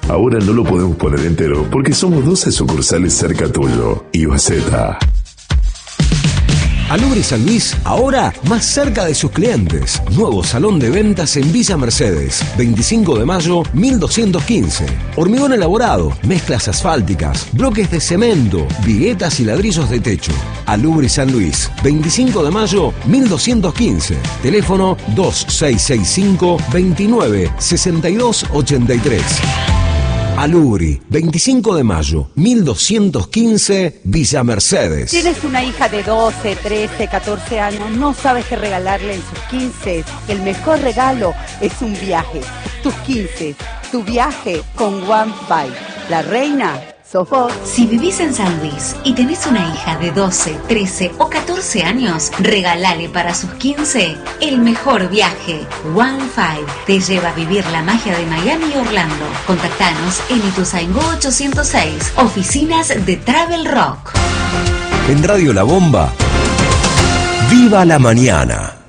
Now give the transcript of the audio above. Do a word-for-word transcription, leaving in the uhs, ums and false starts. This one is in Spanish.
Ahora no lo podemos poner entero porque somos doce sucursales cerca tuyo. Ibaceta. Alubri San Luis, ahora más cerca de sus clientes. Nuevo salón de ventas en Villa Mercedes, veinticinco de mayo, mil doscientos quince. Hormigón elaborado, mezclas asfálticas, bloques de cemento, viguetas y ladrillos de techo. Alubri San Luis, veinticinco de mayo, mil doscientos quince. Teléfono dos seis seis cinco, veintinueve, sesenta y dos ochenta y tres. Alubri, veinticinco de mayo, mil doscientos quince, Villa Mercedes. Tienes una hija de doce, trece, catorce años, no sabes qué regalarle en sus quince. El mejor regalo es un viaje. Tus quince, tu viaje con One Five. La reina sos vos. Si vivís en San Luis y tenés una hija de doce, trece o catorce años, regalale para sus quince el mejor viaje. One Five te lleva a vivir la magia de Miami y Orlando. Contactanos en Ituzaingó ochocientos seis, oficinas de Travel Rock. En Radio La Bomba, ¡viva la mañana!